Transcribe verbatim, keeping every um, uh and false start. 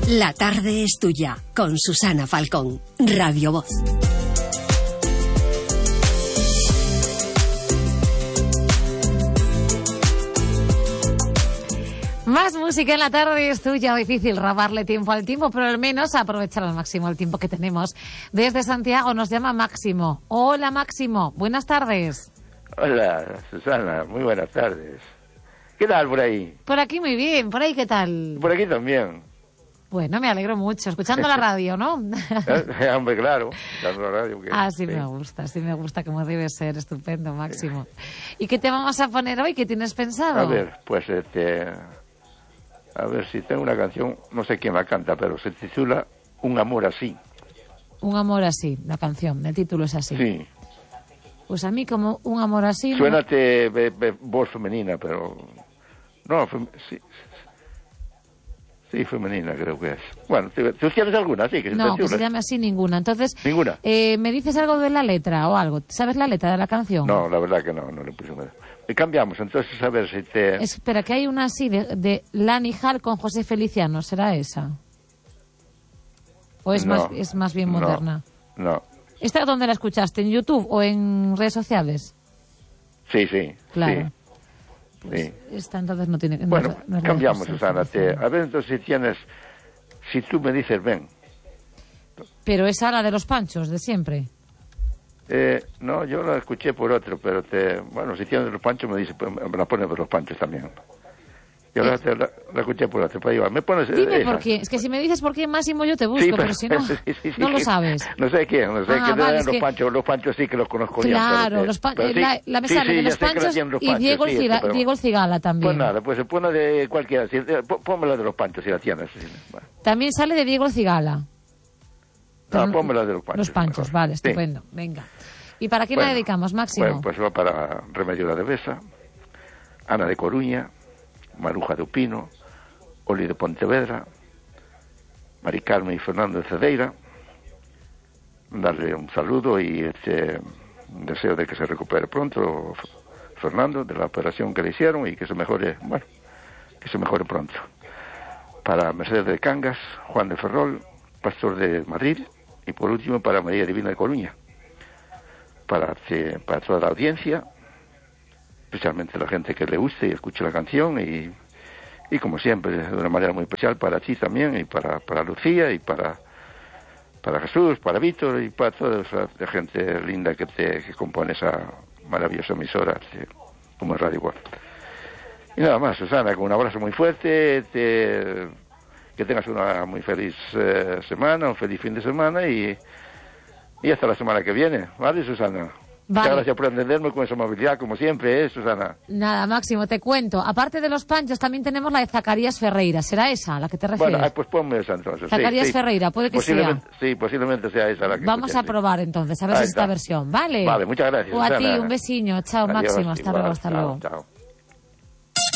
La tarde es tuya, con Susana Falcón, Radio Voz. Más música en la tarde es tuya. Difícil robarle tiempo al tiempo, pero al menos aprovechar al máximo el tiempo que tenemos. Desde Santiago nos llama Máximo. Hola, Máximo. Buenas tardes. Hola, Susana. Muy buenas tardes. ¿Qué tal por ahí? Por aquí muy bien. ¿Por ahí qué tal? Por aquí también. Bueno, me alegro mucho. Escuchando la radio, ¿no? Eh, hombre, claro. Escuchando la radio. Que, ah, sí, sí me gusta. Sí me gusta como debe ser. Estupendo, Máximo. ¿Y qué te vamos a poner hoy? ¿Qué tienes pensado? A ver, pues este... A ver si tengo una canción, no sé quién la canta, pero se titula Un amor así. Un amor así, la canción, el título es así. Sí. Pues a mí como Un amor así... Suénate no... be, be, voz femenina, pero... No, fem... sí. Sí, femenina creo que es. Bueno, ¿tú tienes alguna? Sí, que se no, que se llame así ninguna. Entonces, ¿ninguna? Eh, ¿me dices algo de la letra o algo? ¿Sabes la letra de la canción? No, la verdad que no, no le puse nada. Y cambiamos, entonces a ver si te... Espera, que hay una así de, de Lani Hall con José Feliciano, ¿será esa? ¿O es, no, más, es más bien moderna? No, no. ¿Esta dónde la escuchaste? ¿En YouTube o en redes sociales? Sí, sí. Claro. Sí. Pues sí. Esta entonces no tiene... Bueno, no, no es cambiamos, Susana. Te, a ver entonces si tienes... Si tú me dices, ven. Pero esa la de los Panchos, de siempre. Eh, no, yo la escuché por otro, pero te, bueno, si tienes los Panchos me dice, me la pones por los Panchos también. Yo la, la, la escuché por otro, pero igual, me pones Dime esa. por qué, es que si me dices por qué, Máximo, yo te busco, sí, pero, pero si no, sí, sí, sí, no lo sí. sabes. No sé quién, no sé ah, quién vale, eran los que... Panchos, los Panchos sí que los conozco bien. Claro, pero, los pan... pero sí, la, la me sí, sale sí, de los Panchos los y Panchos, Diego, sí, el Ciga... pero... Diego el Cigala también. Pues nada, pues se pone de cualquiera, si, ponme la de los Panchos si la tienes. Bueno. También sale de Diego el Cigala. No, ponme la de los Panchos. Los Panchos, mejor. Vale, estupendo, sí. Venga. ¿Y para quién bueno, la dedicamos, Máximo? Bueno, pues va para Remedio de Besa, Ana de Coruña, Maruja de Upino, Oli de Pontevedra, Mari Carmen y Fernando de Cedeira. Darle un saludo y este un deseo de que se recupere pronto Fernando de la operación que le hicieron y que se mejore, bueno, que se mejore pronto. Para Mercedes de Cangas, Juan de Ferrol, Pastor de Madrid y por último para María Divina de Coruña. Para, para toda la audiencia, especialmente la gente que le guste y escuche la canción y, y como siempre, de una manera muy especial para ti también y para, para Lucía y para, para Jesús, para Víctor y para toda esa gente linda que, te, que compone esa maravillosa emisora te, como Radio World. Y nada más, Susana, con un abrazo muy fuerte, te, que tengas una muy feliz eh, semana, un feliz fin de semana y... Y hasta la semana que viene, ¿vale, Susana? Vale. Muchas gracias por entenderme con esa amabilidad, como siempre, ¿eh, Susana? Nada, Máximo, te cuento. Aparte de los Panchos, también tenemos la de Zacarías Ferreira. ¿Será esa a la que te refieres? Bueno, pues ponme esa entonces. Zacarías sí, Ferreira, puede que sea. Sí, sea. posiblemente sea esa la que Vamos escuché, a probar entonces, a ver Ahí si es esta versión, ¿vale? Vale, muchas gracias, O a Susana. ti, un besiño. Chao, Adiós, Máximo. Hasta igual, luego, hasta chao, luego. Chao.